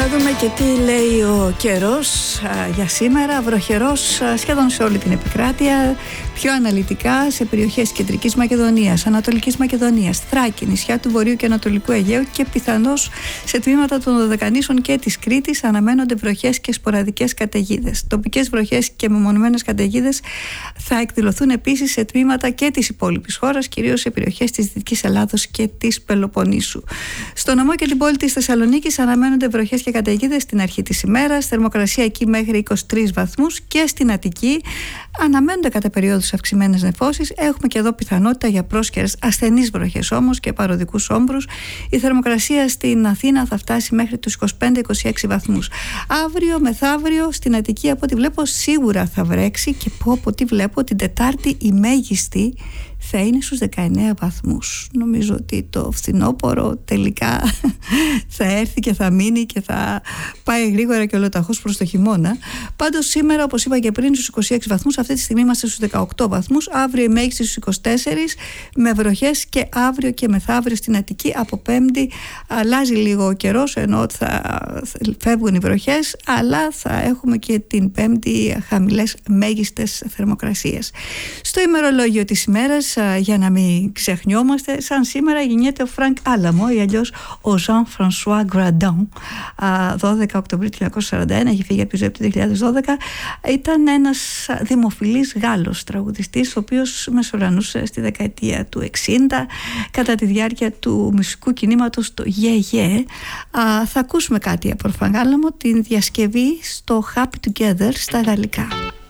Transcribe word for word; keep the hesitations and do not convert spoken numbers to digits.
να δούμε και τι λέει ο καιρός α, για σήμερα. Βροχερός α, σχεδόν σε όλη την επικράτεια. Πιο αναλυτικά σε περιοχές Κεντρικής Μακεδονίας, Ανατολικής Μακεδονίας, Θράκη, νησιά του Βορείου και Ανατολικού Αιγαίου και πιθανώς σε τμήματα των Δωδεκανήσων και της Κρήτης αναμένονται βροχές και σποραδικές καταιγίδες. Τοπικές βροχές και μεμονωμένες καταιγίδες θα εκδηλωθούν επίσης σε τμήματα και της υπόλοιπης χώρας, κυρίως σε περιοχές της Δυτικής Ελλάδος και της Πελοποννήσου. Στο νομό και την πόλη της Θεσσαλονίκης αναμένονται βροχές και καταιγίδες στην αρχή της ημέρας, θερμοκρασία εκεί μέχρι είκοσι τρεις βαθμούς, και στην Αττική αναμένονται κατά περιόδους αυξημένες νεφώσεις. Έχουμε και εδώ πιθανότητα για πρόσκαιρες ασθενείς βροχές όμως και παροδικούς όμπρους. Η θερμοκρασία στην Αθήνα θα φτάσει μέχρι τους είκοσι πέντε με είκοσι έξι βαθμούς. Αύριο μεθαύριο στην Αττική από ό,τι βλέπω σίγουρα θα βρέξει, και από ό,τι βλέπω την Τετάρτη η μέγιστη θα είναι στους δεκαεννέα βαθμούς. Νομίζω ότι το φθινόπωρο τελικά θα έρθει και θα μείνει και θα πάει γρήγορα και ολοταχώς προς το χειμώνα. Πάντως σήμερα, όπως είπα και πριν, στους είκοσι έξι βαθμούς, αυτή τη στιγμή είμαστε στους δεκαοκτώ βαθμούς. Αύριο η μέγιστη στους είκοσι τέσσερις, με βροχές και αύριο και μεθαύριο στην Αττική. Από Πέμπτη αλλάζει λίγο ο καιρός, ενώ θα φεύγουν οι βροχές, αλλά θα έχουμε και την Πέμπτη χαμηλές μέγιστες θερμοκρασίες. Στο ημερολόγιο της ημέρας, για να μην ξεχνιόμαστε, σαν σήμερα γεννιέται ο Φρανκ Άλαμο ή αλλιώς ο Ζαν Φρανσουά Γκραντόν, δώδεκα Οκτωβρίου του χίλια εννιακόσια σαράντα ένα, έχει φύγει από τη ζωή του το δύο χιλιάδες δώδεκα. Ήταν ένας δημοφιλής Γάλλος τραγουδιστής, ο οποίος μεσουρανούσε στη δεκαετία του εξήντα κατά τη διάρκεια του μουσικού κινήματος το Yeah Yeah. Θα ακούσουμε κάτι από τον Φρανκ Άλαμο, την διασκευή στο Happy Together στα γαλλικά.